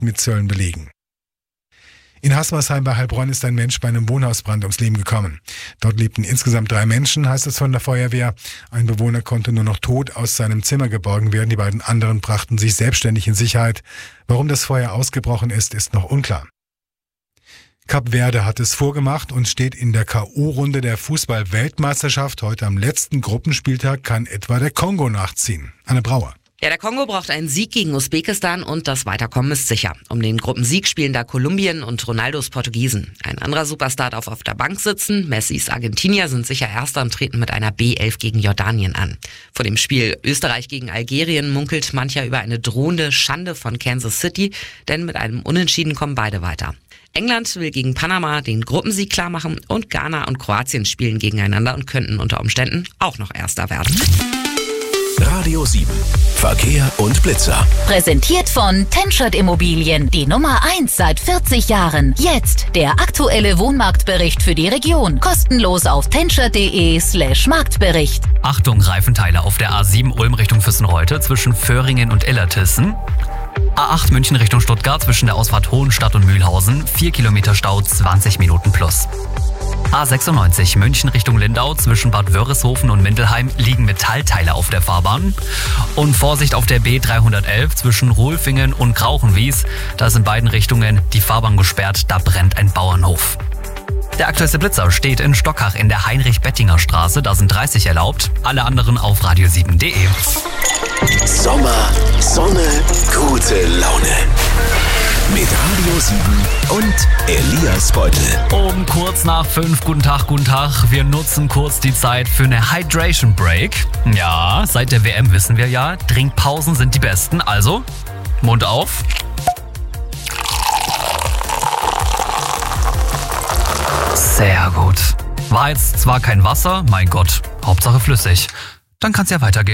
mit Zöllen belegen. In Haßmersheim bei Heilbronn ist ein Mensch bei einem Wohnhausbrand ums Leben gekommen. Dort lebten insgesamt 3 Menschen, heißt es von der Feuerwehr. Ein Bewohner konnte nur noch tot aus seinem Zimmer geborgen werden. Die beiden anderen brachten sich selbstständig in Sicherheit. Warum das Feuer ausgebrochen ist, ist noch unklar. Kap Verde hat es vorgemacht und steht in der K.O.-Runde der Fußball-Weltmeisterschaft. Heute am letzten Gruppenspieltag kann etwa der Kongo nachziehen. Anne Brauer. Ja, der Kongo braucht einen Sieg gegen Usbekistan und das Weiterkommen ist sicher. Um den Gruppensieg spielen da Kolumbien und Ronaldos Portugiesen. Ein anderer Superstar darf auf der Bank sitzen. Messis Argentinier sind sicher Erster und treten mit einer B11 gegen Jordanien an. Vor dem Spiel Österreich gegen Algerien munkelt mancher über eine drohende Schande von Kansas City, denn mit einem Unentschieden kommen beide weiter. England will gegen Panama den Gruppensieg klarmachen und Ghana und Kroatien spielen gegeneinander und könnten unter Umständen auch noch Erster werden. Radio 7. Verkehr und Blitzer. Präsentiert von Tenschert Immobilien, die Nummer 1 seit 40 Jahren. Jetzt der aktuelle Wohnmarktbericht für die Region. Kostenlos auf tenschert.de/Marktbericht. Achtung, Reifenteile auf der A7 Ulm Richtung Füssenreute zwischen Föhringen und Illertissen. A8 München Richtung Stuttgart zwischen der Ausfahrt Hohenstadt und Mühlhausen. 4 Kilometer Stau, 20 Minuten plus. A96 München Richtung Lindau zwischen Bad Wörishofen und Mindelheim liegen Metallteile auf der Fahrbahn. Und Vorsicht auf der B311 zwischen Ruhlfingen und Krauchenwies. Da ist in beiden Richtungen die Fahrbahn gesperrt, da brennt ein Bauernhof. Der aktuellste Blitzer steht in Stockach in der Heinrich-Bettinger-Straße, da sind 30 erlaubt. Alle anderen auf radio7.de. Sommer, Sonne, gute Laune. Mit Radio 7 und Elias Beutel. Um kurz nach 5, guten Tag. Wir nutzen kurz die Zeit für eine Hydration Break. Ja, seit der WM wissen wir ja, Trinkpausen sind die besten. Also, Mund auf. Sehr gut. War jetzt zwar kein Wasser, mein Gott, Hauptsache flüssig. Dann kann's ja weitergehen.